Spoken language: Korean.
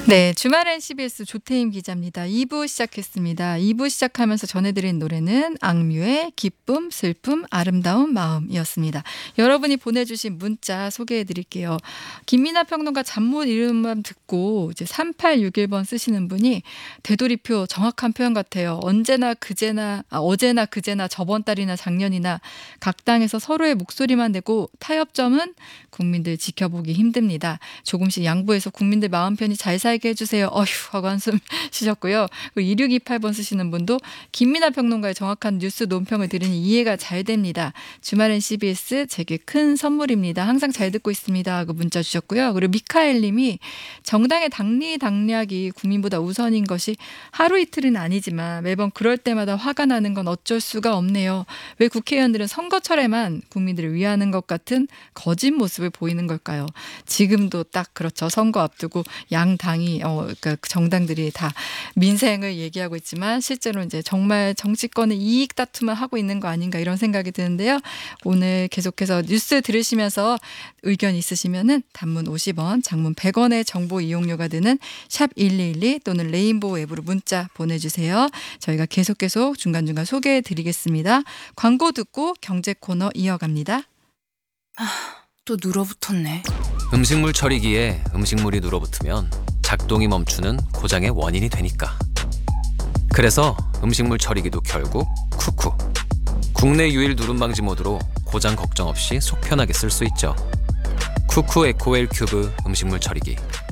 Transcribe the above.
네, 주말엔 CBS 조태임 기자입니다. 2부 시작했습니다. 2부 시작하면서 전해드린 노래는 악뮤의 기쁨, 슬픔, 아름다운 마음이었습니다. 여러분이 보내주신 문자 소개해드릴게요. 김민아 평론가 잠못 이름만 듣고 이제 3861번 쓰시는 분이 되돌이표 정확한 표현 같아요. 어제나 그제나 저번 달이나 작년이나 각 당에서 서로의 목소리만 내고 타협점은 국민들 지켜보기 힘듭니다. 조금씩 양보해서 국민들 마음 편히 잘 살게 해주세요. 어휴 하고 한숨 쉬셨고요. 2628번 쓰시는 분도 김민아 평론가의 정확한 뉴스 논평을 들으니 이해가 잘 됩니다. 주말엔 CBS 제게 큰 선물입니다. 항상 잘 듣고 있습니다 하고 문자 주셨고요. 그리고 미카엘 님이 정당의 당리당략이 국민보다 우선인 것이 하루 이틀은 아니지만 매번 그럴 때마다 화가 나는 건 어쩔 수가 없네요. 왜 국회의원들은 선거철에만 국민들을 위하는 것 같은 거짓 모습을 보이는 걸까요? 지금도 딱 그렇죠. 선거 앞두고 양 당이 그러니까 정당들이 다 민생을 얘기하고 있지만 실제로 이제 정말 정치권의 이익 다툼만 하고 있는 거 아닌가 이런 생각이 드는데요. 오늘 계속해서 뉴스 들으시면서 의견 있으시면은 단문 50원, 장문 100원의 정보 이용료가 드는 샵 1212 또는 레인보우 앱으로 문자 보내주세요. 저희가 계속 중간중간 소개해 드리겠습니다. 광고 듣고 경제 코너 이어갑니다. 또 눌어붙었네. 음식물 처리기에 음식물이 눌어붙으면 작동이 멈추는 고장의 원인이 되니까. 그래서 음식물 처리기도 결국 쿠쿠. 국내 유일 누름 방지 모드로 고장 걱정 없이 속 편하게 쓸 수 있죠. 쿠쿠 에코웰 큐브 음식물 처리기.